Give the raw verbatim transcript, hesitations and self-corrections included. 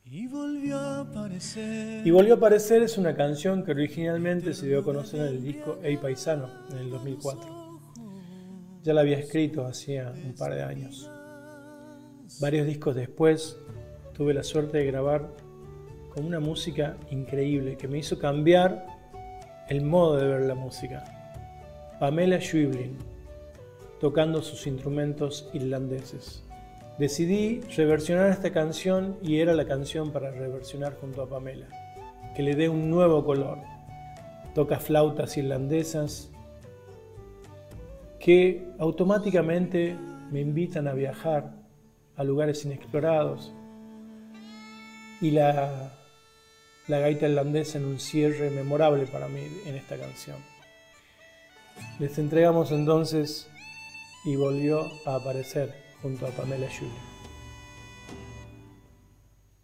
Y volvió a aparecer. Y volvió a aparecer es una canción que originalmente se dio a conocer en el disco Hey Paisano, en el dos mil cuatro. Ya la había escrito hacía un par de años. Varios discos después tuve la suerte de grabar con una música increíble que me hizo cambiar el modo de ver la música. Pamela Schwiblin, tocando sus instrumentos irlandeses. Decidí reversionar esta canción y era la canción para reversionar junto a Pamela, que le dé un nuevo color. Toca flautas irlandesas que automáticamente me invitan a viajar a lugares inexplorados y la, la gaita irlandesa en un cierre memorable para mí en esta canción. Les entregamos entonces Y volvió a aparecer junto a Pamela Schwiblin.